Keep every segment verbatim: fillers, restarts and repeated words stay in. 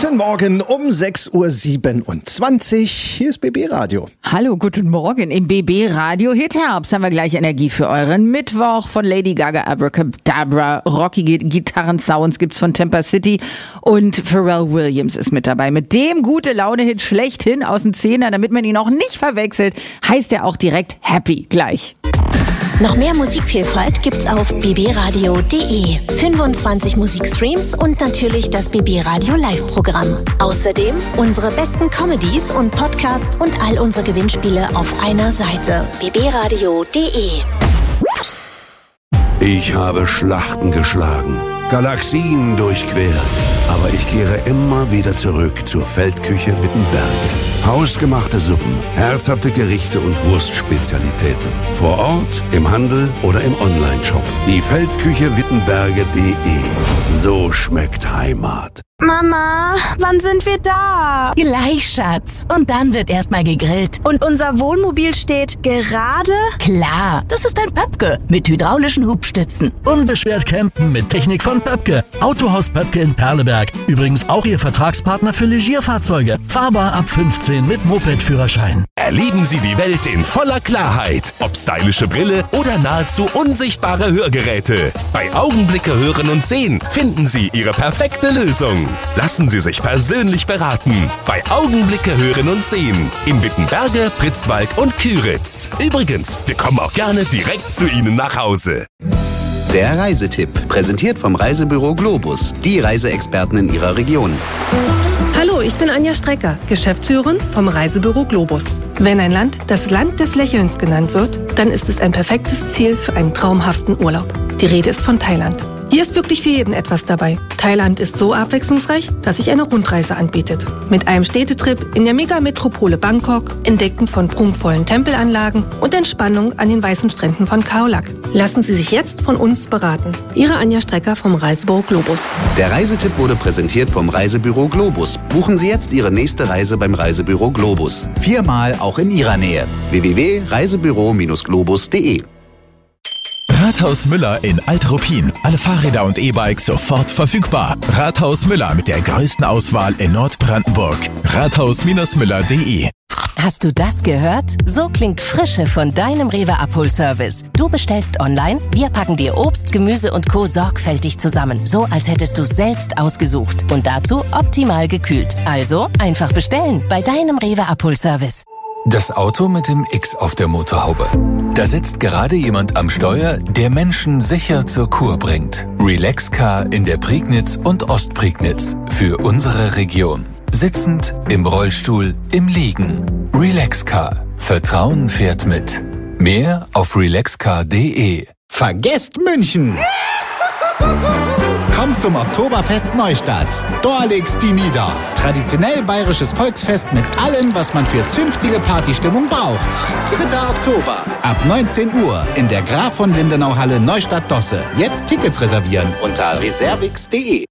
Guten Morgen um sechs Uhr siebenundzwanzig. Hier ist B B Radio. Hallo, guten Morgen. Im B B Radio Hit Herbst haben wir gleich Energie für euren Mittwoch. Von Lady Gaga, Abracadabra, rockige Gitarrensounds gibt's von Tampa City und Pharrell Williams ist mit dabei. Mit dem Gute-Laune-Hit schlechthin aus den Zehner, damit man ihn auch nicht verwechselt, heißt er auch direkt Happy gleich. Noch mehr Musikvielfalt gibt's auf b b radio punkt d e. fünfundzwanzig Musikstreams und natürlich das B B Radio Live-Programm. Außerdem unsere besten Comedies und Podcasts und all unsere Gewinnspiele auf einer Seite. b b radio punkt d e. Ich habe Schlachten geschlagen, Galaxien durchquert, aber ich kehre immer wieder zurück zur Feldküche Wittenberge. Hausgemachte Suppen, herzhafte Gerichte und Wurstspezialitäten. Vor Ort, im Handel oder im Onlineshop. Die Feldküche Wittenberge punkt d e. So schmeckt Heimat. Mama, wann sind wir da? Gleich, Schatz. Und dann wird erstmal gegrillt. Und unser Wohnmobil steht gerade? Klar, das ist ein Pöpke mit hydraulischen Hubstützen. Unbeschwert campen mit Technik von Pöpke. Autohaus Pöpke in Perleberg. Übrigens auch Ihr Vertragspartner für Legierfahrzeuge. Fahrbar ab fünfzehn mit Moped-Führerschein. Erleben Sie die Welt in voller Klarheit. Ob stylische Brille oder nahezu unsichtbare Hörgeräte. Bei Augenblicke hören und sehen finden Sie Ihre perfekte Lösung. Lassen Sie sich persönlich beraten. Bei Augenblicke hören und sehen. In Wittenberge, Pritzwalk und Küritz. Übrigens, wir kommen auch gerne direkt zu Ihnen nach Hause. Der Reisetipp, präsentiert vom Reisebüro Globus, die Reiseexperten in Ihrer Region. Hallo, ich bin Anja Strecker, Geschäftsführerin vom Reisebüro Globus. Wenn ein Land das Land des Lächelns genannt wird, dann ist es ein perfektes Ziel für einen traumhaften Urlaub. Die Rede ist von Thailand. Hier ist wirklich für jeden etwas dabei. Thailand ist so abwechslungsreich, dass sich eine Rundreise anbietet. Mit einem Städtetrip in der Megametropole Bangkok, Entdecken von prunkvollen Tempelanlagen und Entspannung an den weißen Stränden von Khao Lak. Lassen Sie sich jetzt von uns beraten. Ihre Anja Strecker vom Reisebüro Globus. Der Reisetipp wurde präsentiert vom Reisebüro Globus. Buchen Sie jetzt Ihre nächste Reise beim Reisebüro Globus. Viermal auch in Ihrer Nähe. w w w punkt reisebüro globus punkt d e. Rathaus Müller in Alt-Ruppin. Alle Fahrräder und E-Bikes sofort verfügbar. Rathaus Müller mit der größten Auswahl in Nordbrandenburg. rathaus Müller punkt d e. Hast du das gehört? So klingt Frische von deinem Rewe-Abholservice. Du bestellst online, wir packen dir Obst, Gemüse und Co. sorgfältig zusammen. So, als hättest du es selbst ausgesucht. Und dazu optimal gekühlt. Also einfach bestellen bei deinem Rewe-Abholservice. Das Auto mit dem X auf der Motorhaube. Da sitzt gerade jemand am Steuer, der Menschen sicher zur Kur bringt. Relaxcar in der Prignitz und Ostprignitz. Für unsere Region. Sitzend, im Rollstuhl, im Liegen. Relaxcar. Vertrauen fährt mit. Mehr auf relaxcar punkt d e. Vergesst München! Kommt zum Oktoberfest Neustadt. Da legt's die nieder. Traditionell bayerisches Volksfest mit allem, was man für zünftige Partystimmung braucht. dritter Oktober. Ab neunzehn Uhr in der Graf von Lindenau Halle Neustadt-Dosse. Jetzt Tickets reservieren unter reservix punkt d e.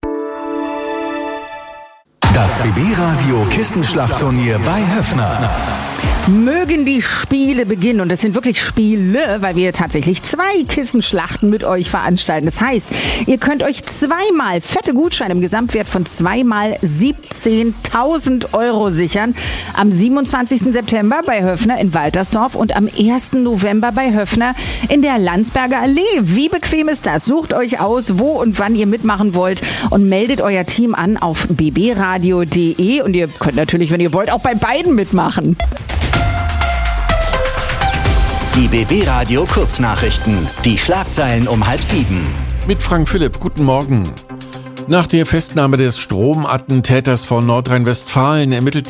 Das B B Radio Kissenschlachtturnier bei Höffner. Mögen die Spiele beginnen. Und es sind wirklich Spiele, weil wir tatsächlich zwei Kissenschlachten mit euch veranstalten. Das heißt, ihr könnt euch zweimal fette Gutscheine im Gesamtwert von zweimal siebzehntausend Euro sichern. Am siebenundzwanzigsten September bei Höffner in Waltersdorf und am ersten November bei Höffner in der Landsberger Allee. Wie bequem ist das? Sucht euch aus, wo und wann ihr mitmachen wollt und meldet euer Team an auf b b radio punkt d e. Und ihr könnt natürlich, wenn ihr wollt, auch bei beiden mitmachen. Die B B Radio Kurznachrichten. Die Schlagzeilen um halb sieben. Mit Frank Philipp, guten Morgen. Nach der Festnahme des Stromattentäters von Nordrhein-Westfalen ermittelt